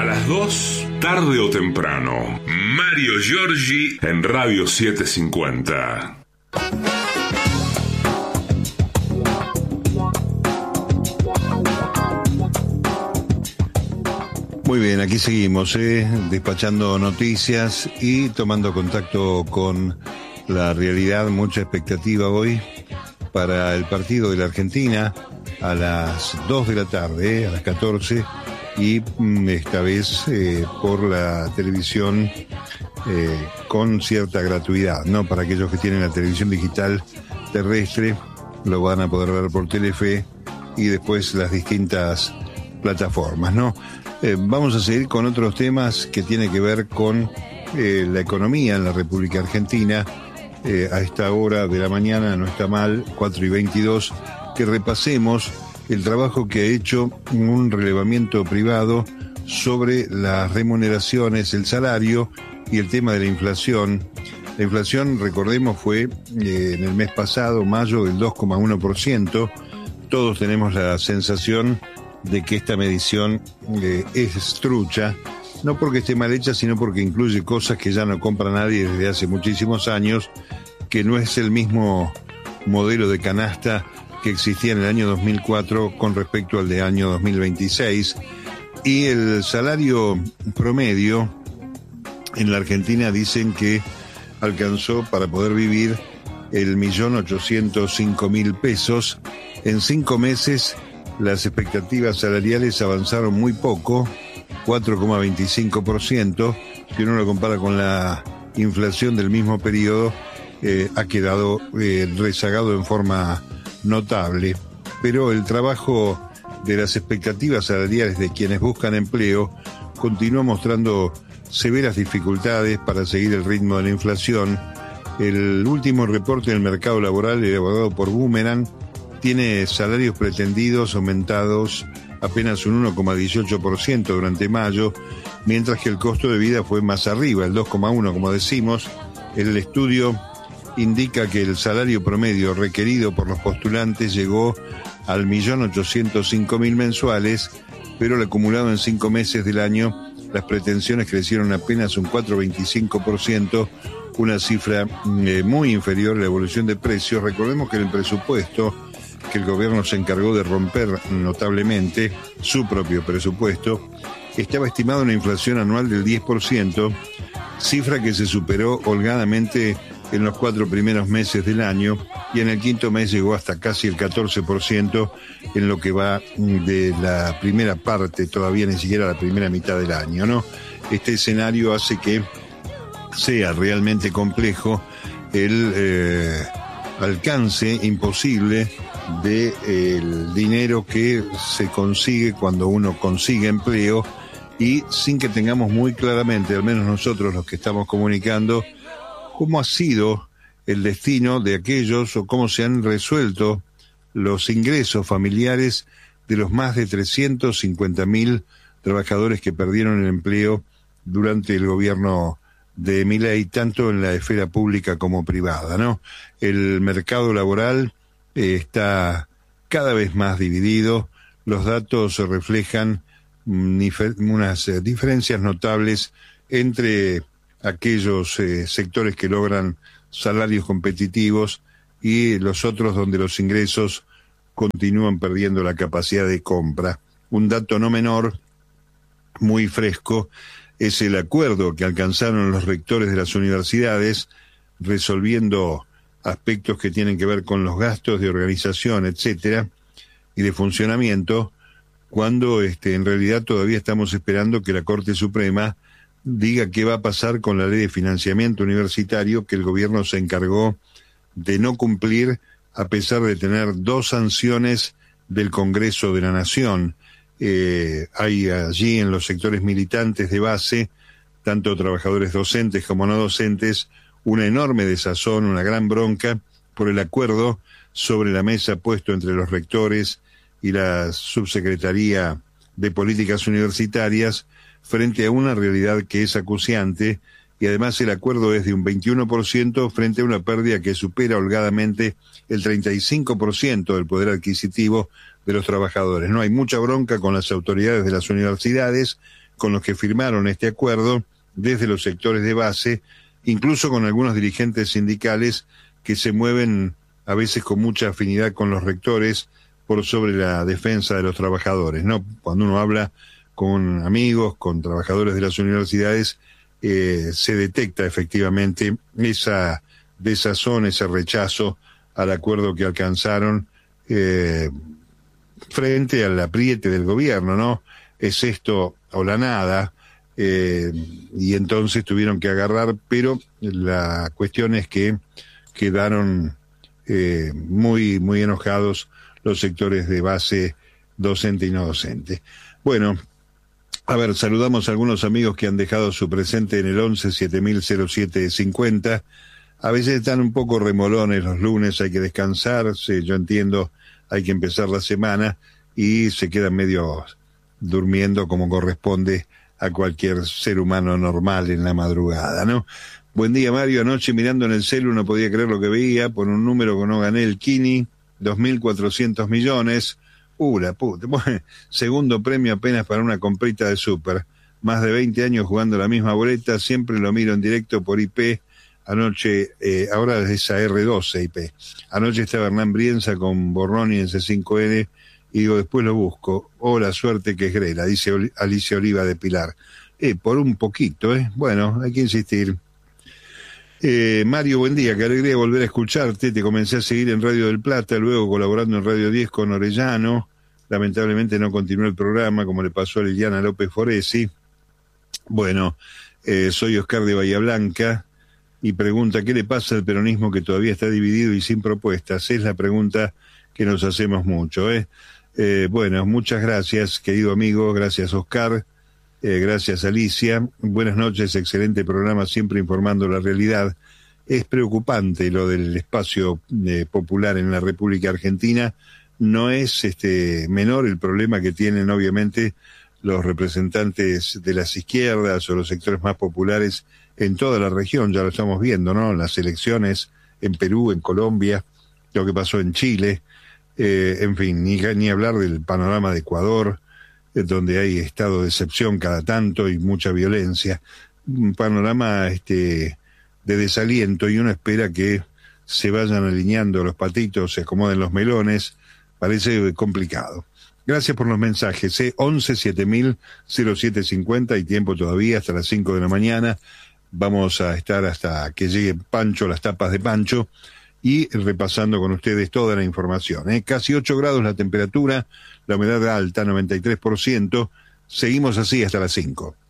A las 2, tarde o temprano, Mario Giorgi en Radio 750. Muy bien, aquí seguimos, despachando noticias y tomando contacto con la realidad. Mucha expectativa hoy para el partido de la Argentina a las 2 de la tarde, a las 14, y esta vez por la televisión con cierta gratuidad, ¿no? Para aquellos que tienen la televisión digital terrestre, lo van a poder ver por Telefe y después las distintas plataformas, ¿no? Vamos a seguir con otros temas que tienen que ver con la economía en la República Argentina. A esta hora de la mañana, no está mal, 4:22, que repasemos el trabajo que ha hecho un relevamiento privado sobre las remuneraciones, el salario y el tema de la inflación. La inflación, recordemos, fue en el mes pasado, mayo, del 2,1%. Todos tenemos la sensación de que esta medición es trucha, no porque esté mal hecha, sino porque incluye cosas que ya no compra nadie desde hace muchísimos años, que no es el mismo modelo de canasta que existía en el año 2004 con respecto al de año 2026. Y el salario promedio en la Argentina dicen que alcanzó para poder vivir el 1.805.000 pesos. En 5 meses las expectativas salariales avanzaron muy poco, 4,25%. Si uno lo compara con la inflación del mismo periodo, ha quedado rezagado en forma notable. Pero el trabajo de las expectativas salariales de quienes buscan empleo continúa mostrando severas dificultades para seguir el ritmo de la inflación. El último reporte del mercado laboral, elaborado por Boomerang, tiene salarios pretendidos aumentados apenas un 1,18% durante mayo, mientras que el costo de vida fue más arriba, el 2,1%, como decimos. El estudio indica que el salario promedio requerido por los postulantes llegó al 1.805.000 mensuales, pero el acumulado en 5 meses del año, las pretensiones crecieron apenas un 4,25%, una cifra muy inferior a la evolución de precios. Recordemos que en el presupuesto que el gobierno se encargó de romper notablemente, su propio presupuesto, estaba estimada una inflación anual del 10%, cifra que se superó holgadamente en los 4 primeros meses del año, y en el 5º mes llegó hasta casi el 14% en lo que va de la primera parte, todavía ni siquiera la primera mitad del año, ¿no? Este escenario hace que sea realmente complejo el alcance imposible del dinero que se consigue cuando uno consigue empleo, y sin que tengamos muy claramente, al menos nosotros los que estamos comunicando, cómo ha sido el destino de aquellos o cómo se han resuelto los ingresos familiares de los más de 350.000 trabajadores que perdieron el empleo durante el gobierno de Milei, tanto en la esfera pública como privada, ¿no? El mercado laboral está cada vez más dividido. Los datos reflejan unas diferencias notables entre aquellos sectores que logran salarios competitivos y los otros donde los ingresos continúan perdiendo la capacidad de compra. Un dato no menor, muy fresco, es el acuerdo que alcanzaron los rectores de las universidades resolviendo aspectos que tienen que ver con los gastos de organización, etcétera, y de funcionamiento, cuando en realidad todavía estamos esperando que la Corte Suprema diga qué va a pasar con la ley de financiamiento universitario que el gobierno se encargó de no cumplir, a pesar de tener 2 sanciones del Congreso de la Nación. Hay allí en los sectores militantes de base, tanto trabajadores docentes como no docentes, una enorme desazón, una gran bronca por el acuerdo sobre la mesa puesto entre los rectores y la Subsecretaría de Políticas Universitarias frente a una realidad que es acuciante, y además el acuerdo es de un 21% frente a una pérdida que supera holgadamente el 35% del poder adquisitivo de los trabajadores. No hay mucha bronca con las autoridades de las universidades, con los que firmaron este acuerdo desde los sectores de base, incluso con algunos dirigentes sindicales que se mueven a veces con mucha afinidad con los rectores por sobre la defensa de los trabajadores, ¿no? Cuando uno habla con amigos, con trabajadores de las universidades, se detecta efectivamente esa desazón, ese rechazo al acuerdo que alcanzaron frente al apriete del gobierno, ¿no? Es esto o la nada, y entonces tuvieron que agarrar, pero la cuestión es que quedaron muy enojados los sectores de base docente y no docente. Bueno, a ver, saludamos a algunos amigos que han dejado su presente en el 11-7000-0750. A veces están un poco remolones los lunes, hay que descansarse, yo entiendo, hay que empezar la semana y se quedan medio durmiendo como corresponde a cualquier ser humano normal en la madrugada, ¿no? Buen día, Mario. Anoche mirando en el celu no podía creer lo que veía, por un número que no gané el Kini, 2.400 millones. La puta. Bueno, segundo premio apenas para una comprita de súper. Más de 20 años jugando la misma boleta, siempre lo miro en directo por IP. Anoche, ahora es esa R12 IP. Anoche estaba Hernán Brienza con Borroni en C5N y digo, después lo busco. La suerte que es Grela, dice Alicia Oliva de Pilar. Por un poquito, Bueno, hay que insistir. Mario, buen día, qué alegría volver a escucharte. Te comencé a seguir en Radio del Plata, luego colaborando en Radio 10 con Orellano. Lamentablemente no continuó el programa, como le pasó a Liliana López Foresi. Bueno, soy Oscar de Bahía Blanca y pregunta, ¿qué le pasa al peronismo que todavía está dividido y sin propuestas? Es la pregunta que nos hacemos mucho, Bueno, muchas gracias, querido amigo, gracias Oscar, gracias Alicia, buenas noches, excelente programa, siempre informando la realidad. Es preocupante lo del espacio popular en la República Argentina. No es menor el problema que tienen obviamente los representantes de las izquierdas o los sectores más populares en toda la región, ya lo estamos viendo, ¿no? Las elecciones en Perú, en Colombia, lo que pasó en Chile, en fin, ni hablar del panorama de Ecuador, donde hay estado de excepción cada tanto y mucha violencia. Un panorama de desaliento, y uno espera que se vayan alineando los patitos, se acomoden los melones. Parece complicado. Gracias por los mensajes, 11-7000-0750, hay tiempo todavía hasta las 5 de la mañana. Vamos a estar hasta que llegue Pancho, las tapas de Pancho, y repasando con ustedes toda la información. Casi 8 grados la temperatura, la humedad alta, 93%. Seguimos así hasta las 5.